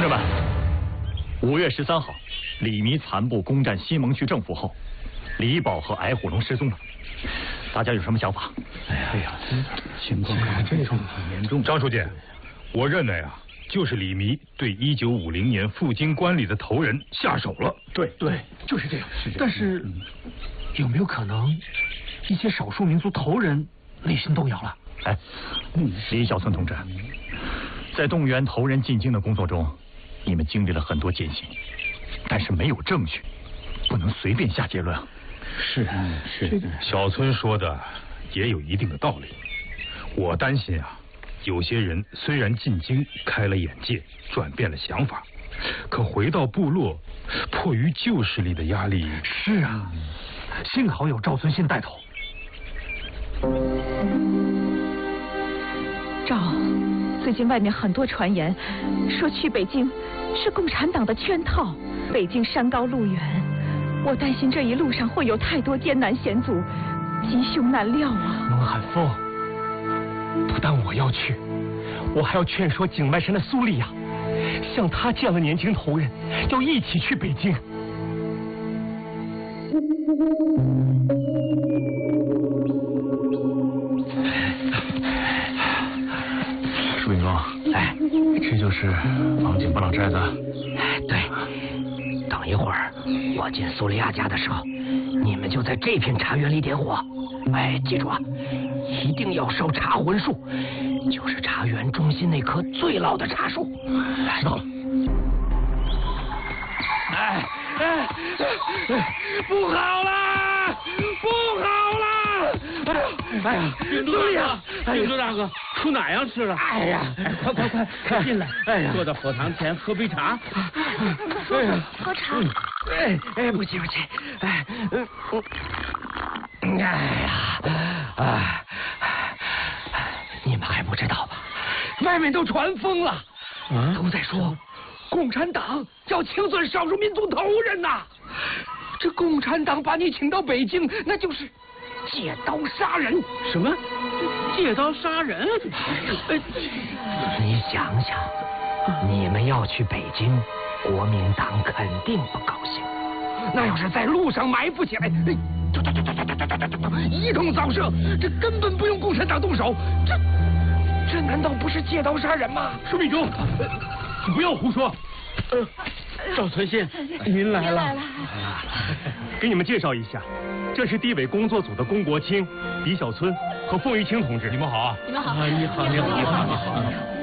志们，5月13号，李弥残部攻占西蒙区政府后，李宝和矮虎龙失踪了。大家有什么想法？ 哎呀，情况看这种很严重。 张书记，我认为啊，就是李弥对1950年赴京官里的头人下手了。 对，就是这样。但是，有没有可能，一些少数民族头人内心动摇了？ 哎，李小村同志，在动员头人进京的工作中，你们经历了很多艰辛，但是没有证据，不能随便下结论啊。 是，小村说的也有一定的道理。我担心啊，有些人虽然进京开了眼界，转变了想法，可回到部落，迫于旧势力的压力。 是啊，幸好有赵存信带头。 赵，最近外面很多传言，说去北京是共产党的圈套。北京山高路远，我担心这一路上会有太多艰难险阻，吉凶难料啊。 孟海峰，不但我要去，我还要劝说景迈山的苏丽亚，像他这样的年轻头人，要一起去北京。 树秉忠， 哎， 这就是王景部长寨子。 对，等一会儿我进苏利亚家的时候，你们就在这片茶园里点火。哎，记住啊，一定要烧茶魂树，就是茶园中心那棵最老的茶树。知道了。哎，不好了，不好了！哎呀， 秉忠大哥，秉忠大哥，出哪样去了？ 哎呀， 快进来！ 哎呀， 坐到火塘前喝杯茶。 喝茶。 不急，你们还不知道吧？外面都传疯了，都在说共产党要清算少数民族头人呐。这共产党把你请到北京，那就是借刀杀人。 什么？借刀杀人？ 你想想，你们要去北京，国民党肯定不高兴。那要是在路上埋伏起来，一通扫射，这根本不用共产党动手。这难道不是借刀杀人吗？ 树秉忠，你不要胡说。 赵存信，您来了。 给你们介绍一下，这是地委工作组的龚国清、李小村和凤玉清同志。 你们好啊！ 你们好。 你好。